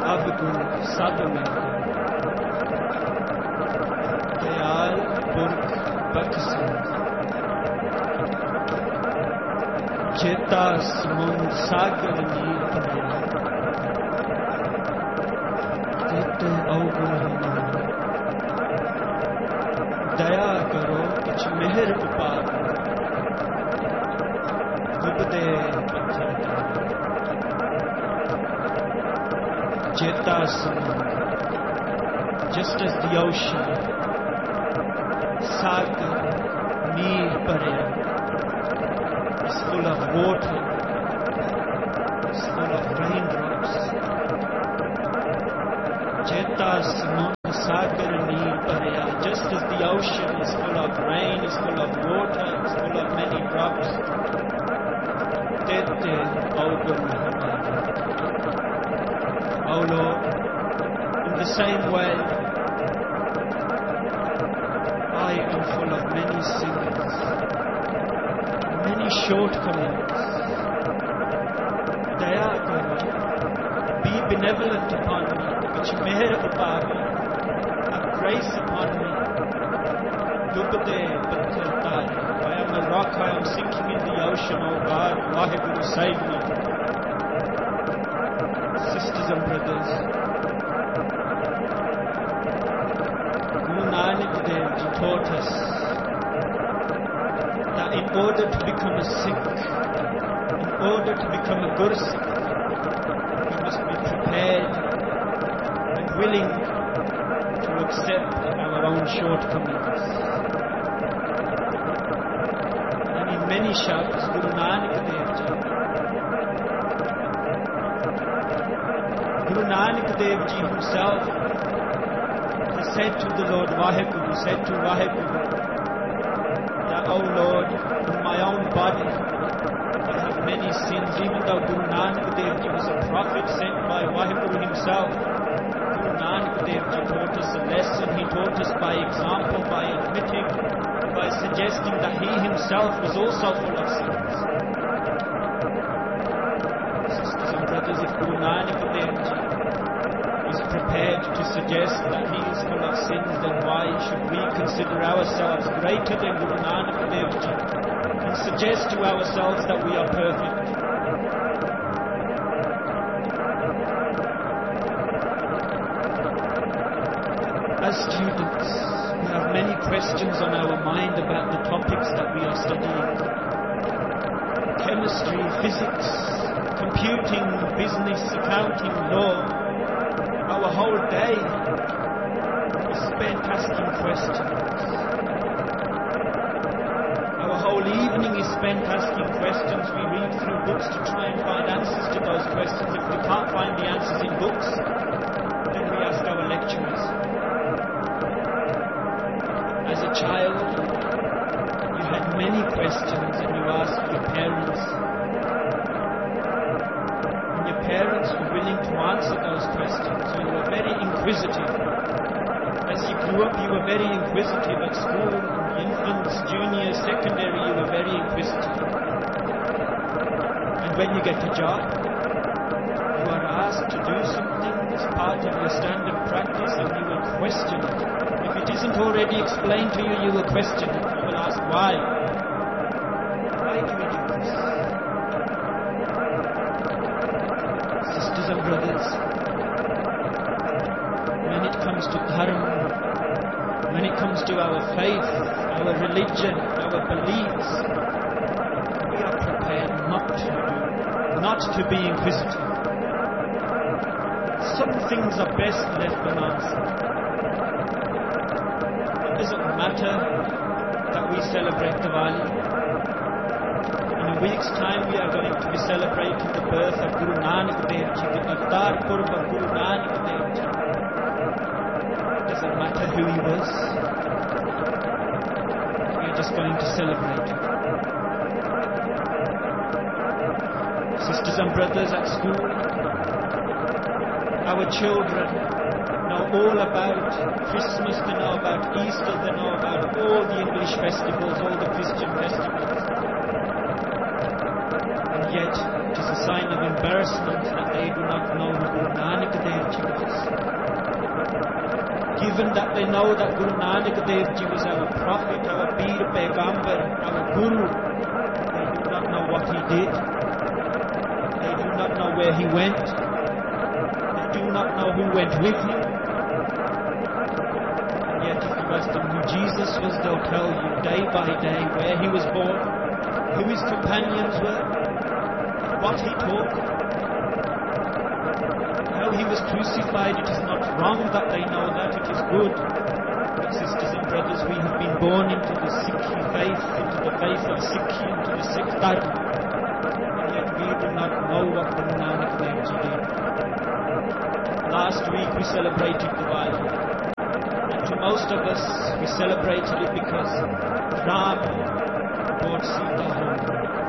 अवगुण साधुमिंद दयाल पुरख बख्शिश चेता समुंद सागर नीर भरिया तेते अवगुण हमारे दया करो किछ मेहर उपाग गुबदे पत्थर चेता समुंद just as the ocean sagar neer bhariya is full of water, is full of raindrops. Cheta samudra sagar neer bhariya, just as the ocean is full of rain, is full of water, is full of many drops. Tete avgun hamare. Oh Lord, in the same way, I am full of many sins, many shortcomings. Daya karo, be benevolent upon me, which meher upon me, have grace upon me. Dubde patthar tare, I am a rock, I am sinking in the ocean, oh God, Vaheguru save me. Sisters and brothers, Guru Nanak Dev Ji taught us that in order to become a Sikh, in order to become a Gursikh, we must be prepared and willing to accept our own shortcomings. And in many shabds, Guru Nanak Dev Ji himself said to the Lord Vaheguru, said to Vaheguru, that, oh Lord, in my own body I have many sins. Even though Guru Nanak Dev Ji was a prophet sent by Vaheguru himself, Guru Nanak Dev Ji taught us a lesson. He taught us by example, by admitting, by suggesting that he himself was also full of sins. Sisters and brothers, if Guru Nanak Dev Ji is prepared to suggest that he is full of sins, then why should we consider ourselves greater than Guru Nanak Dev Ji and suggest to ourselves that we are perfect? As students, we have many questions on our mind about the topics that we are studying. Chemistry, physics, computing, business, accounting, law. Our whole day is spent asking questions. Our whole evening is spent asking questions. We read through books to try and find answers to those questions. If we can't find the answers in books, then we ask our lecturers. As a child, you had many questions and you asked your parents. Parents were willing to answer those questions. You were very inquisitive. As you grew up, you were very inquisitive. At school, infants, junior, secondary, you were very inquisitive. And when you get a job, you are asked to do something as part of your standard practice and you will question it. If it isn't already explained to you, you will question it. You will ask why. Why do we do this? And brothers, when it comes to dharma, when it comes to our faith, our religion, our beliefs, we are prepared not to be inquisitive. Some things are best left unanswered. It doesn't matter that we celebrate Diwali. In a week's time, we are going to be celebrating the birth of Guru Nanak Dev Ji, the Avtar Purb of Guru Nanak Dev Ji. It doesn't matter who he was. We are just going to celebrate it. Sisters and brothers at school, our children know all about Christmas, they know about Easter, they know about all the English festivals, all the Christian festivals. Yet, it is a sign of embarrassment that they do not know who Guru Nanak Dev Ji Even that they know that Guru Nanak Dev Ji was our prophet, our Peer Paigambar, our Guru, they do not know what he did. They do not know where he went. They do not know who went with him. And yet if you ask them who Jesus was, they'll tell you day by day where he was born, who his companions were, what he taught, how he was crucified. It is not wrong that they know that, it is good. But sisters and brothers, we have been born into the Sikhi faith, into the faith of Sikhi, into the Sikh Dharma, and yet we do not know what Guru Nanak Dev Ji did. Last week we celebrated Diwali, and to most of us we celebrated it because Ram brought Sita home.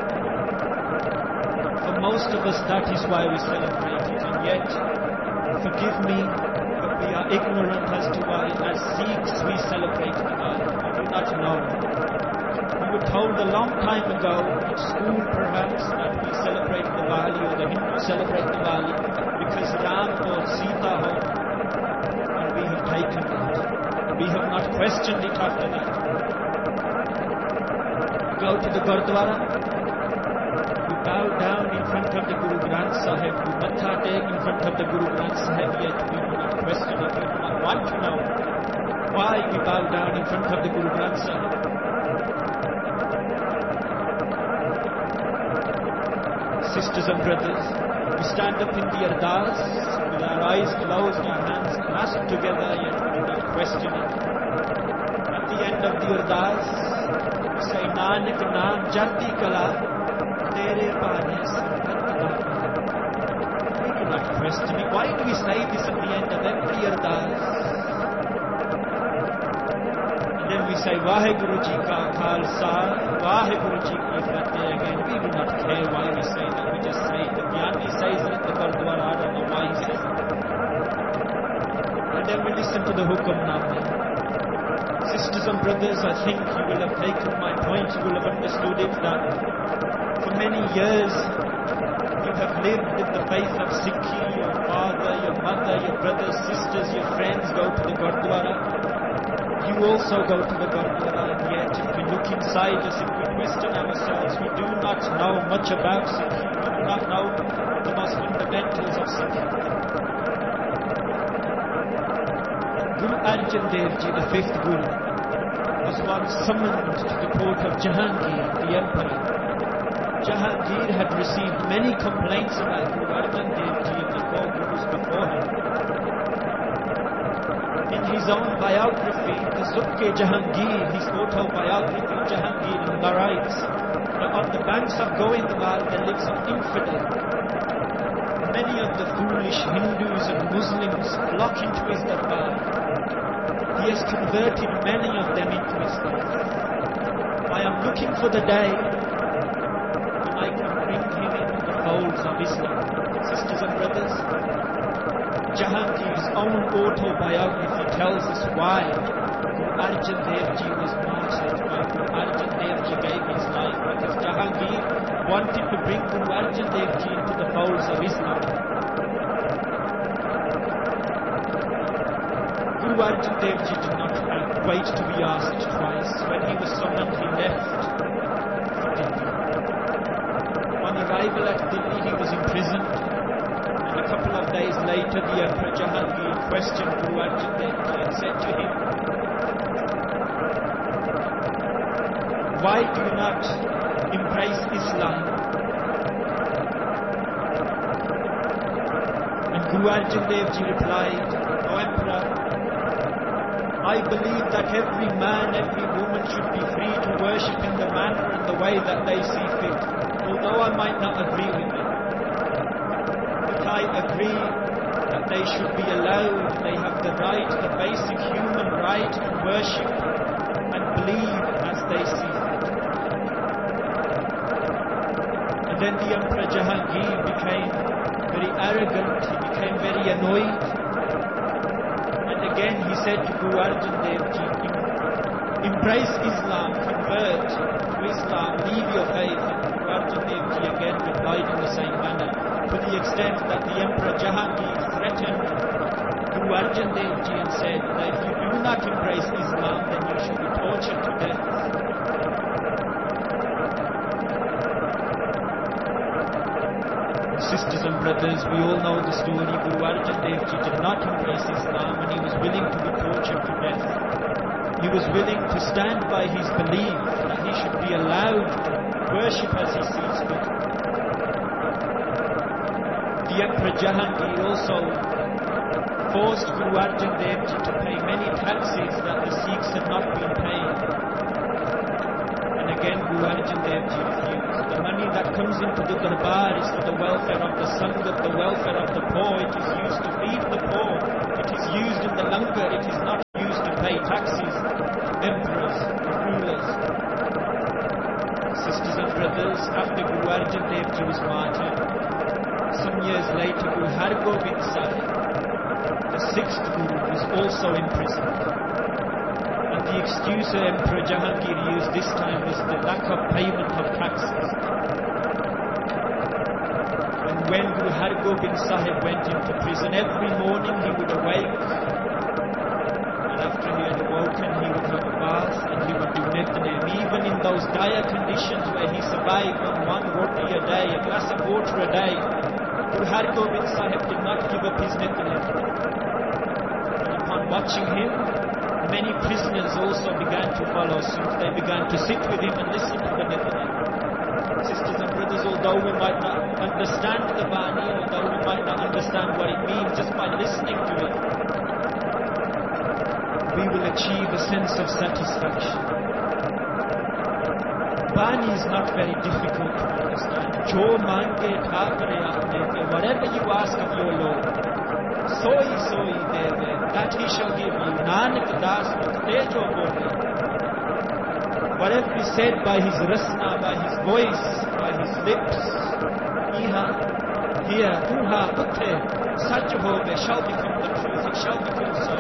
For most of us that is why we celebrate it, and yet, forgive me, but we are ignorant as to why as Sikhs we celebrate Diwali. We do not know. We were told a long time ago, at school perhaps, that we celebrate Diwali, or the Hindus celebrate Diwali, because Ram brought Sita home, and we have taken that. We have not questioned it after that. We go to the Gurdwara, we bow down in front of the Guru Granth Sahib, we matha take in front of the Guru Granth Sahib, yet we do not question it, we do not want to know why we bow down in front of the Guru Granth Sahib. Sisters and brothers, we stand up in the ardas with our eyes closed, our hands clasped together, yet we do not question it. At the end of the ardas, we say, Nanak Naam Jati Kala, Tere Paane Sangat Da. We do not question it. Why do we say this at the end of every ardas? And then we say, Vaheguru Ji Ka Khalsa, Vaheguru Ji Ki Fateh. Again, we do not care why we say that. We just say it. The Gyani says it at the Gurdwara. I don't know why he says it. And then we listen to the Hukamnama. Sisters and brothers, I think you will have taken my point. You will have understood it that for many years you have lived in the faith of Sikhi. Your father, your mother, your brothers, sisters, your friends go to the Gurdwara. You also go to the Gurdwara, and yet if we look inside us, if we question ourselves, we do not know much about Sikhi. We do not know the most fundamentals of Sikhi. Guru Arjan Dev Ji, the fifth Guru, was once summoned to the court of Jahangir, the emperor. Jahangir had received many complaints about Guru Arjan Dev Ji and the four Gurus before him. In his own biography, the Zubke Jahangir, his autobiography, Jahangir narrates that on the banks of Govindwal there lives an infidel. Many of the foolish Hindus and Muslims flock into his darbar. He has converted many of them into his faith. I am looking for the day when I can bring him into the folds of Islam. Sisters and brothers, Jahangir's own autobiography tells us why Guru Arjan Dev Ji was martyred, why Guru Arjan Dev Ji gave his life, because Jahangir wanted to bring Guru Arjan Dev Ji into the folds of Islam. Guru Arjan Dev Ji did not wait to be asked twice. When he was summoned, he left for Delhi. On arrival at Delhi, he was imprisoned. A couple of days later, the Emperor Jahangir questioned Guru Arjan Dev Ji and said to him, why do you not embrace Islam? And Guru Arjan Dev Ji replied, O Emperor, I believe that every man, every woman should be free to worship in the manner and the way that they see fit, although I might not agree with them. I agree that they should be allowed, they have the right, the basic human right to worship and believe as they see fit. And then the Emperor Jahangir became very arrogant, he became very annoyed. And again he said to Guru Arjan Dev Ji, embrace Islam, convert to Islam, leave your faith. And Guru Arjan Dev Ji again replied in the same manner, to the extent that the Emperor Jahangir threatened Guru Arjan Dev Ji and said that if you do embrace Islam, then you should be tortured to death. Sisters and brothers, we all know the story. Guru Arjan Dev Ji did not embrace Islam, and he was willing to be tortured to death. He was willing to stand by his belief that he should be allowed to worship as he sees fit. The Emperor Jahangir also forced Guru Arjan Dev Ji to pay many taxes that the Sikhs had not been paying. And again Guru Arjan Dev Ji refused. The money that comes into the darbar is for the welfare of the Sangat, the welfare of the poor. It is used to feed the poor. It is used in the langar. It is not used to pay taxes, emperors, rulers. Sisters and brothers, after Guru Arjan Dev Ji was martyred, some years later Guru Har Gobind Sahib, the sixth Guru, was also imprisoned. And the excuse Emperor Jahangir used this time was the lack of payment of taxes. And when Guru Har Gobind Sahib went into prison, every morning he would awake, and after he had awoken he would have a bath and he would do Nitnem. Even in those dire conditions where he survived on one roti a day, a glass of water a day, Guru Har Gobind Sahib did not give up his Nitnem. And upon watching him, many prisoners also began to follow suit. They began to sit with him and listen to the Nitnem. Sisters and brothers, although we might not understand the Bani, although we might not understand what it means, just by listening to it, we will achieve a sense of satisfaction. Bani is not very difficult to understand. Jo mange thakare aapne, whatever you ask of your Lord, soi deve, that he shall give you. Nanak das mukte jo bole. Whatever is said by his rasna, by his voice, by his lips, iha, here, uha, utte, sach hoge, shall become the truth, it shall become so.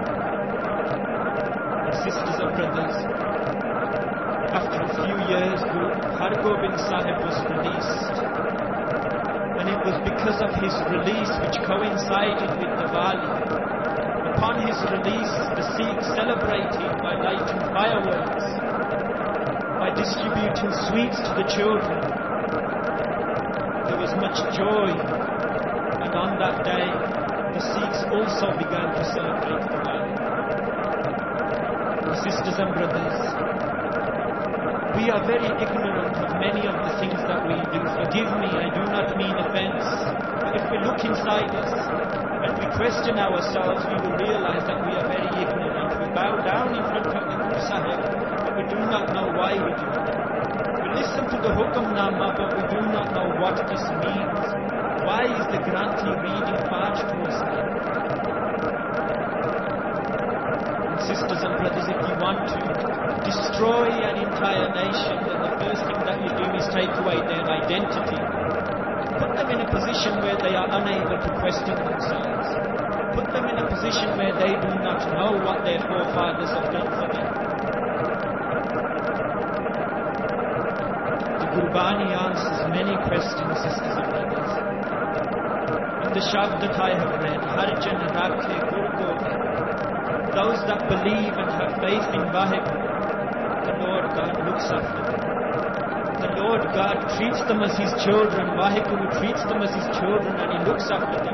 Sisters and brothers, after a few years, Guru Har Gobind Sahib was released. And it was because of his release, which coincided with Diwali. Upon his release, the Sikhs celebrated by lighting fireworks, by distributing sweets to the children. There was much joy, and on that day, the Sikhs also began to celebrate Diwali. Sisters and brothers, we are very ignorant of many of the things that we do. Forgive me, I do not mean offense. But if we look inside us and we question ourselves, we will realize that we are very ignorant. We bow down in front of the Guru Sahib, but we do not know why we do it. We listen to the Hukamnama, but we do not know what this means. Why is the Granthi reading Path to us now? And sisters and brothers, if you want to destroy an entire nation, then the first thing that you do is take away their identity. Put them in a position where they are unable to question themselves. Put them in a position where they do not know what their forefathers have done for them. The Gurbani answers many questions, sisters and brothers. In the Shabd that I have read, Harjan Rakhe Gurgo, those that believe and have faith in Vaheguru, the Lord God looks after them. The Lord God treats them as his children. Vaheguru treats them as his children, and he looks after them.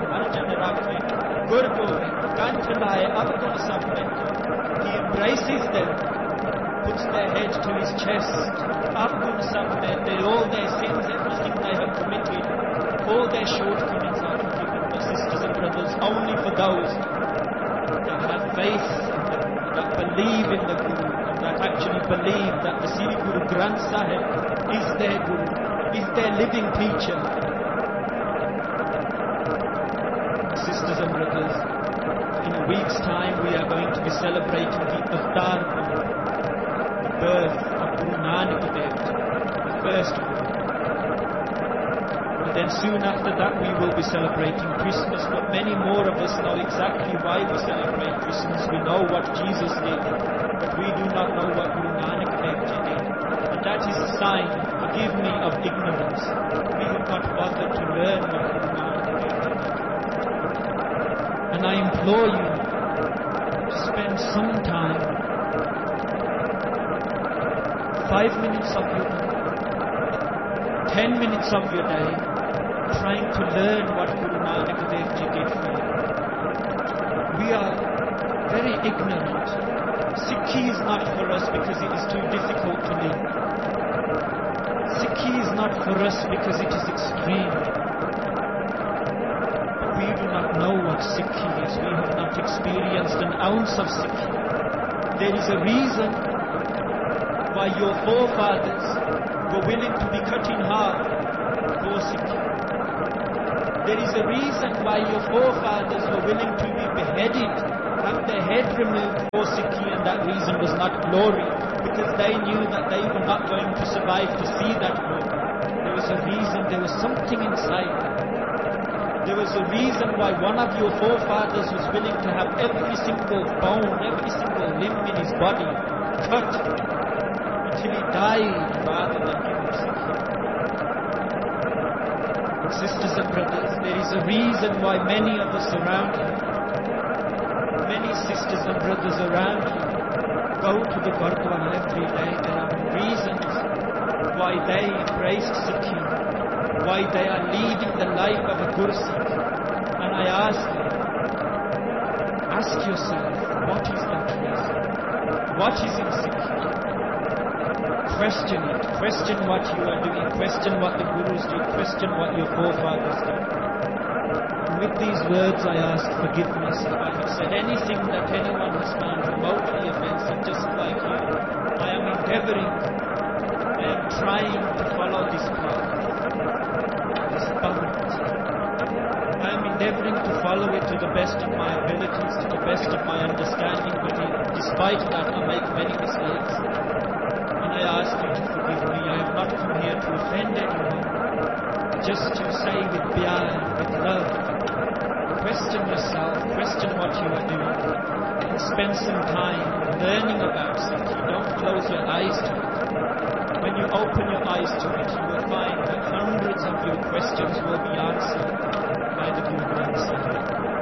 He embraces them, puts their head to his chest. All their sins, everything they have committed, all their shortcomings are forgiven. But sisters and brothers, only for those that have faith, that believe in the Guru, that actually believe that the Sri Guru Granth Sahib is their Guru, is their living teacher. Sisters and brothers, in a week's time we are going to be celebrating the Avtar Guru, the birth of Guru Nanak Dev Ji, the first Guru. And then soon after that we will be celebrating Christmas, but many more of us know exactly why we celebrate Christmas. We know what Jesus did, but we do not know what Guru Nanak Dev Ji did. And that is a sign, forgive me, of ignorance. We have not bothered to learn what Guru Nanak Dev Ji did. And I implore you, just spend some time, 5 minutes of your day, 10 minutes of your day, trying to learn what Guru Nanak Dev Ji did for you. We are very ignorant. Sikhi is not for us because it is too difficult to live. Sikhi is not for us because it is extreme. But we do not know what Sikhi is. We have not experienced an ounce of Sikhi. There is a reason why your forefathers were willing to be cut in half for Sikhi. There is a reason why your forefathers were willing to be beheaded, have their head removed for Sikhi, and that reason was not glory, because they knew that they were not going to survive to see that glory. There was a reason, there was something inside them. There was a reason why one of your forefathers was willing to have every single bone, every single limb in his body cut until he died rather than give him Sikhi. Sisters and brothers, there is a reason why many of us around you, many sisters and brothers around you, go to the Gurdwara every day. There are reasons why they embraced Sikhi, why they are leading the life of a Gursikh. And I ask yourself, what is that reason? What is in Sikhi? Question it. Question what you are doing. Question what the Gurus did. Question what your forefathers did. And with these words I ask forgiveness if I have said anything that anyone has found remotely offensive, just like you. I am endeavoring, I am trying to follow this path, this path. I am endeavoring to follow it to the best of my abilities, to the best of my understanding, but despite that I make many mistakes. I ask you to forgive me. I have not come here to offend anyone, just to say with pyar, with love. Question yourself, question what you are doing, and spend some time learning about Sikhi. Don't close your eyes to it. When you open your eyes to it, you will find that hundreds of your questions will be answered by the Guru Granth Sahib.